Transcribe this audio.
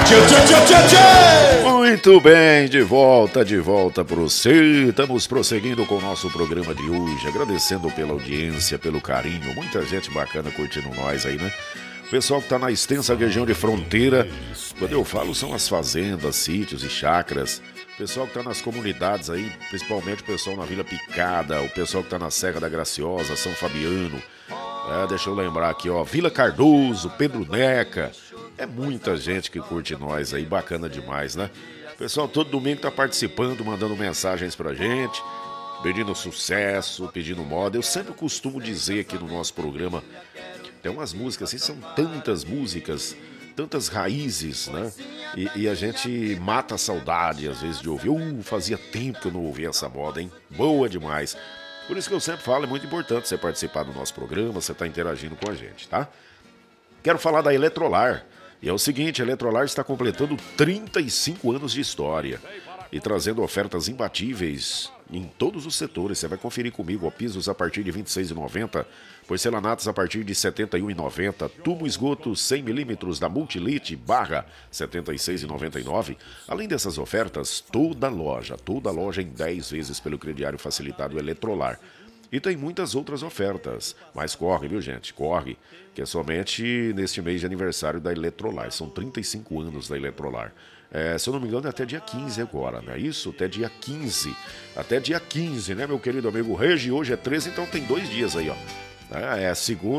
Muito bem, de volta para você. Estamos prosseguindo com o nosso programa de hoje, agradecendo pela audiência, pelo carinho, muita gente bacana curtindo nós aí, né? O pessoal que está na extensa região de fronteira, quando eu falo são as fazendas, sítios e chácaras. O pessoal que está nas comunidades aí, principalmente o pessoal na Vila Picada, o pessoal que está na Serra da Graciosa, São Fabiano. Deixa eu lembrar aqui, ó, Vila Cardoso, Pedro Neca. É muita gente que curte nós aí, bacana demais, né? O pessoal todo domingo tá participando, mandando mensagens pra gente, pedindo sucesso, pedindo moda. Eu sempre costumo dizer aqui no nosso programa, tem umas músicas assim, são tantas músicas, tantas raízes, né? E a gente mata a saudade, às vezes, de ouvir. Fazia tempo que eu não ouvia essa moda, hein? Boa demais. Por isso que eu sempre falo, é muito importante você participar do nosso programa, você tá interagindo com a gente, tá? Quero falar da Eletrolar. E é o seguinte, a Eletrolar está completando 35 anos de história e trazendo ofertas imbatíveis em todos os setores. Você vai conferir comigo, ó, pisos a partir de R$ 26,90, porcelanatos a partir de R$ 71,90, tubo esgoto 100mm da Multilite barra R$ 76,99. Além dessas ofertas, toda a loja em 10 vezes pelo crediário facilitado Eletrolar. E tem muitas outras ofertas, mas corre, viu gente, corre, que é somente neste mês de aniversário da Eletrolar, são 35 anos da Eletrolar. Se eu não me engano é até dia 15 agora, não é isso? Até dia 15, né meu querido amigo Regi, hoje é 13, então tem 2 dias aí, ó. É segunda.